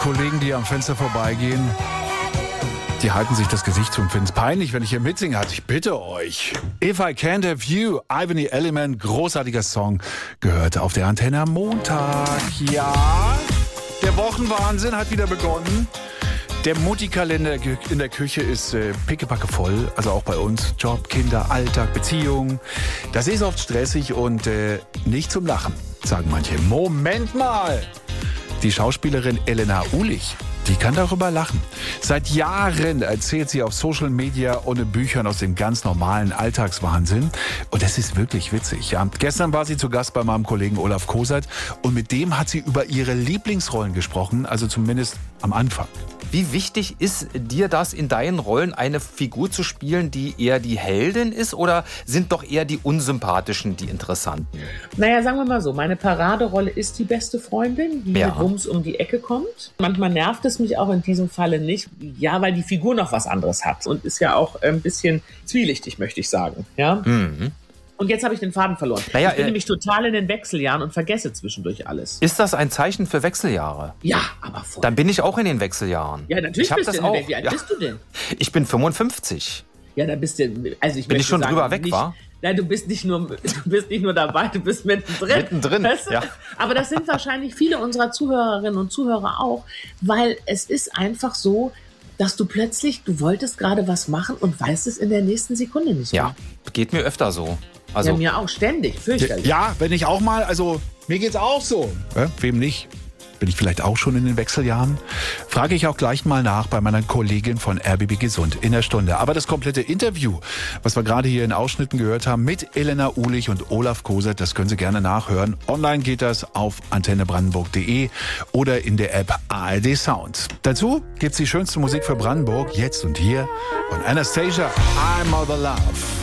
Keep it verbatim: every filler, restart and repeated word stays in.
Kollegen, die am Fenster vorbeigehen, die halten sich das Gesicht zu und finden es peinlich, wenn ich hier mitsinge. Also ich bitte euch. If I Can't Have You, Ivan the Element, großartiger Song, gehört auf der Antenne am Montag. Ja, der Wochenwahnsinn hat wieder begonnen. Der Mutti-Kalender in der Küche ist äh, pickepacke voll, also auch bei uns. Job, Kinder, Alltag, Beziehungen. Das ist oft stressig und äh, nicht zum Lachen, sagen manche. Moment mal! Die Schauspielerin Elena Ulich, die kann darüber lachen. Seit Jahren erzählt sie auf Social Media und in Büchern aus dem ganz normalen Alltagswahnsinn. Und das ist wirklich witzig. Ja, gestern war sie zu Gast bei meinem Kollegen Olaf Kosert und mit dem hat sie über ihre Lieblingsrollen gesprochen, also zumindest am Anfang. Wie wichtig ist dir das, in deinen Rollen eine Figur zu spielen, die eher die Heldin ist, oder sind doch eher die Unsympathischen die Interessanten? Naja, sagen wir mal so, meine Paraderolle ist die beste Freundin, die Ja. mit Wumms um die Ecke kommt. Manchmal nervt es mich auch in diesem Falle nicht. Ja, weil die Figur noch was anderes hat und ist ja auch ein bisschen zwielichtig, möchte ich sagen. Ja. Mhm. Und jetzt habe ich den Faden verloren. Naja, ich bin äh, nämlich total in den Wechseljahren und vergesse zwischendurch alles. Ist das ein Zeichen für Wechseljahre? Ja, aber voll. Dann bin ich auch in den Wechseljahren. Ja, natürlich ich hab bist das du in den auch. Wechsel- Wie alt Ja. bist du denn? Ich bin fünfundfünfzig. Ja, da bist du, also ich Bin möchte ich schon sagen, drüber weg, nicht, wa? Nein, du bist nicht nur, du bist nicht nur dabei, du bist mittendrin. Mittendrin, Weißt du? ja. Aber das sind wahrscheinlich viele unserer Zuhörerinnen und Zuhörer auch, weil es ist einfach so, dass du plötzlich, du wolltest gerade was machen und weißt es in der nächsten Sekunde nicht Ja, mehr. geht mir öfter so. Also, Ja, mir auch, ständig, fürchterlich. Ja, wenn ich auch mal, also mir geht's auch so. Ja, wem nicht? Bin ich vielleicht auch schon in den Wechseljahren? Frage ich auch gleich mal nach bei meiner Kollegin von R B B Gesund in der Stunde. Aber das komplette Interview, was wir gerade hier in Ausschnitten gehört haben mit Elena Ulich und Olaf Kosert, das können Sie gerne nachhören. Online geht das auf antenne brandenburg punkt de oder in der App A R D Sound. Dazu gibt's die schönste Musik für Brandenburg, jetzt und hier, von Anastasia, I'm All the Love.